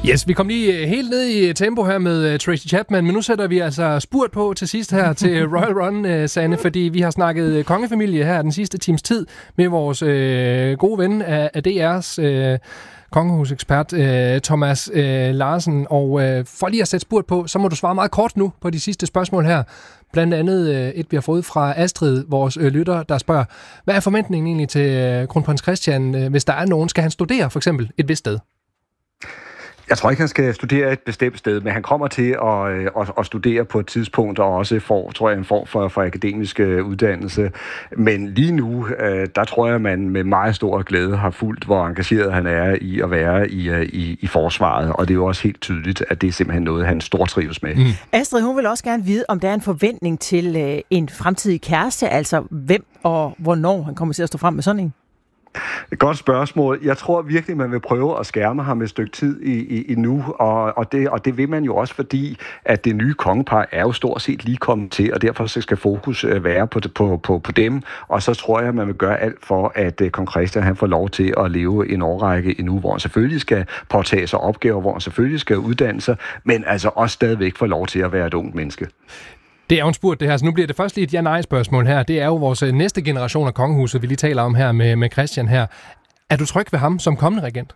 Yes, vi kom lige helt ned i tempo her med Tracy Chapman, men nu sætter vi altså spurt på til sidst her til Royal Run, Sanne, fordi vi har snakket kongefamilie her den sidste times tid med vores gode ven af DR's kongehusekspert Thomas Larsen, og for lige at sætte spurt på, så må du svare meget kort nu på de sidste spørgsmål her. Blandt andet et, vi har fået fra Astrid, vores lytter, der spørger, hvad er forventningen egentlig til kronprins Christian, hvis der er nogen? Skal han studere for eksempel et vist sted? Jeg tror ikke, han skal studere et bestemt sted, men han kommer til at studere på et tidspunkt, og også får, tror jeg, en form for akademisk uddannelse. Men lige nu, der tror jeg, man med meget stor glæde har fulgt, hvor engageret han er i at være i forsvaret, og det er jo også helt tydeligt, at det er simpelthen noget, han stortrives med. Astrid, hun vil også gerne vide, om der er en forventning til en fremtidig kæreste, altså hvem og hvornår han kommer til at stå frem med sådan en? Et godt spørgsmål. Jeg tror virkelig, man vil prøve at skærme ham et stykke tid nu, og det vil man jo også, fordi at det nye kongepar er jo stort set lige kommet til, og derfor så skal fokus være på dem, og så tror jeg, at man vil gøre alt for, at kong Christian han får lov til at leve en årrække endnu, hvor han selvfølgelig skal påtage sig opgaver, hvor han selvfølgelig skal uddanne sig, men altså også stadigvæk få lov til at være et ungt menneske. Det er jo en spurt, det her, så nu bliver det først lige et ja-nej-spørgsmål her. Det er jo vores næste generation af kongehuset, vi lige taler om her med Christian her. Er du tryg ved ham som kommende regent?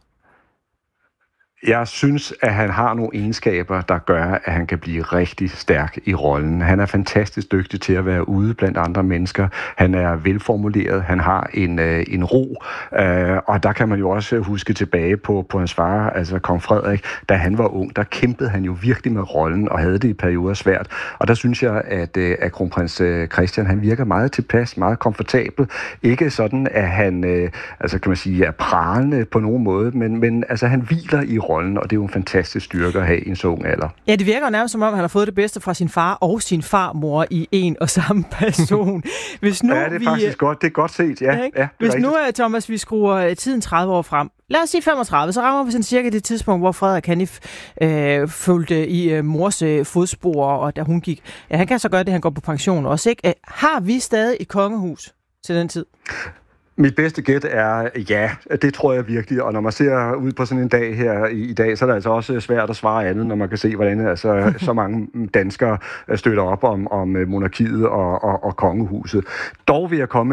Jeg synes, at han har nogle egenskaber, der gør, at han kan blive rigtig stærk i rollen. Han er fantastisk dygtig til at være ude blandt andre mennesker. Han er velformuleret. Han har en ro. Og der kan man jo også huske tilbage på hans far, altså kong Frederik. Da han var ung, der kæmpede han jo virkelig med rollen og havde det i perioder svært. Og der synes jeg, at kronprins Christian, han virker meget tilpas, meget komfortabel. Ikke sådan, at han altså kan man sige, er pralende på nogen måde, men altså han hviler i rollen, og det er jo en fantastisk styrke at have i en så ung alder. Ja, det virker nærmest som om, han har fået det bedste fra sin far og sin farmor i en og samme person. Hvis nu ja, det er faktisk godt. Det er godt set, ja. Hvis nu, Thomas, vi skruer tiden 30 år frem, lad os sige 35, så rammer vi sådan cirka det tidspunkt, hvor Frederik han fulgte i mors fodspor, og da hun gik. Ja, han kan så gøre det, han går på pension også, ikke? Har vi stadig et kongehus til den tid? Mit bedste gæt er ja, det tror jeg virkelig, og når man ser ud på sådan en dag her i dag, så er det altså også svært at svare andet, når man kan se, hvordan altså, så mange danskere støtter op om monarkiet og kongehuset. Dog vil jeg komme